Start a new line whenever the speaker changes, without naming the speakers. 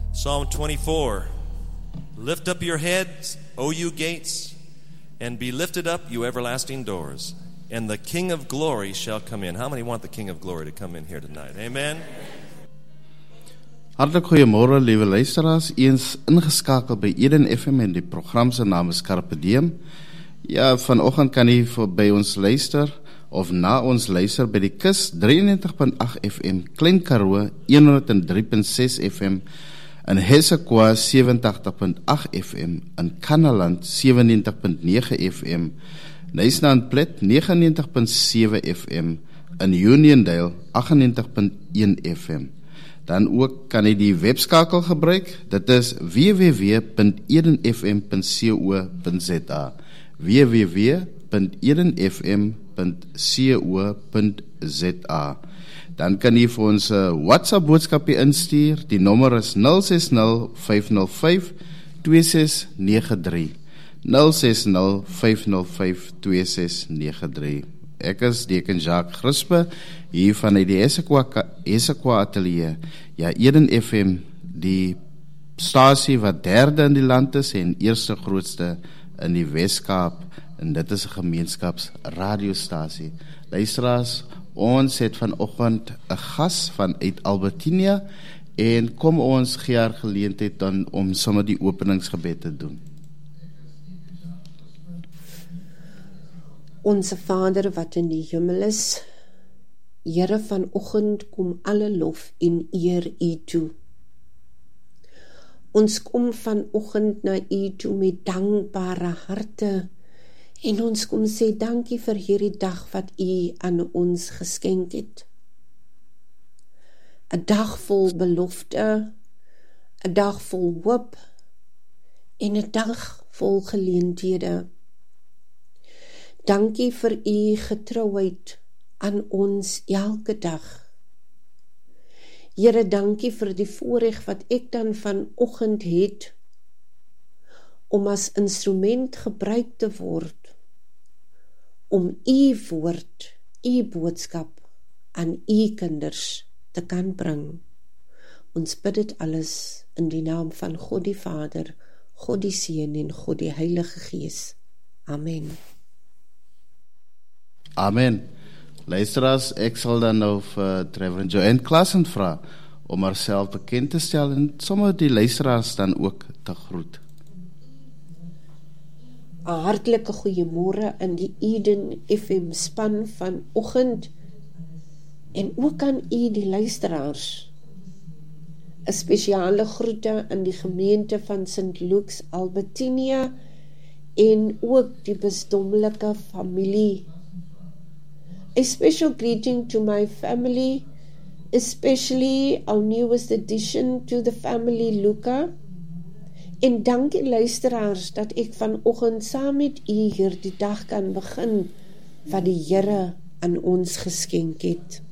Psalm 24. Lift up your heads, O you gates, and be lifted up, you everlasting doors, and the King of glory shall come in. How many want the King of glory to come in here tonight? Amen.
Hartlik goeiemôre, liewe luisteraars. Eens ingeskakel by Eden FM en die program se naam is Carpe Diem. Ja, vanoggend kan u by ons luister of na ons luister by die Kus 93.8 FM, Klein Karoo 103.6 FM, in Hessequa 87.8 FM, in Kannaland 97.9 FM, Nysna Plet 99.7 FM, in Uniondale 98.1 FM. Dan ook kan jy die webskakel gebruik, dit is www.edenfm.co.za, www.edenfm.co.za. Dan kan jy vir ons WhatsApp boodskapie instuur, die nommer is 060-505-2693, 060-505-2693. Ek is Deken Jacques Grispe, hier vanuit die Hessequa Atelier. Ja, Eden FM, die stasie wat derde in die land is en eerste grootste in die Weskaap, en dit is 'n gemeenskapsradiostasie. Luisteraars, ons het vanoggend 'n gas vanuit Albertinia, en kom ons gee haar geleentheid dan om sommer die openingsgebed te doen.
Onse Vader wat in die hemel is, Here, vanoggend kom alle lof en eer U toe. Ons kom vanoggend na U toe met dankbare harte, en ons kom sê dankie vir hierdie dag wat U aan ons geskenk het. 'n dag vol belofte, 'n dag vol hoop, en 'n dag vol geleenthede. Dankie vir U getrouheid aan ons elke dag. Here, dankie vir die voorreg wat ek dan vanoggend het om as instrument gebruik te word om U woord, U boodskap aan U kinders te kan bring. Ons bid dit alles in die naam van God die Vader, God die Seun en God die Heilige Gees. Amen.
Amen. Luisteraars, ek sal dan nou vir Reverend Joanne Klassen vra om haarself bekend te stel en sommer die luisteraars dan ook te groet.
'n Hartlike goeiemôre in die Eden FM span vanoggend, en ook aan u die luisteraars. 'n Spesiale groete in die gemeente van St. Luke's Albertinia en ook die besdommelike familie. A special greeting to my family, especially our newest addition to the family, Luca. En dankie luisteraars dat ek vanoggend saam met u hierdie dag kan begin wat die Here aan ons geskenk het.